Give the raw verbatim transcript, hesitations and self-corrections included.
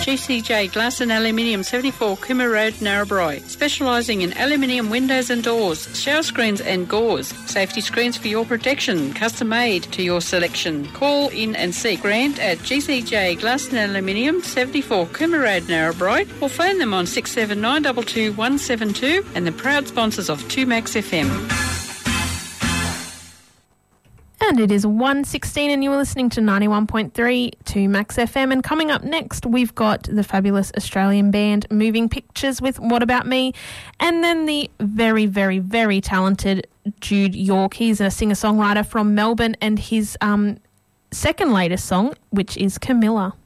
G C J Glass and Aluminium, seventy-four Cooma Road, Narrabri. Specialising in aluminium windows and doors, shower screens and gauze. Safety screens for your protection, custom made to your selection. Call in and see Grant at G C J Glass and Aluminium, seventy-four Cooma Road, Narrabri, or phone them on six seven nine two two one seven two, and the proud sponsors of two Max F M. And it is one sixteen and you are listening to ninety-one point three to Max F M. And coming up next, we've got the fabulous Australian band Moving Pictures with What About Me, and then the very, very, very talented Jude York. He's a singer-songwriter from Melbourne, and his um, second latest song, which is Camilla.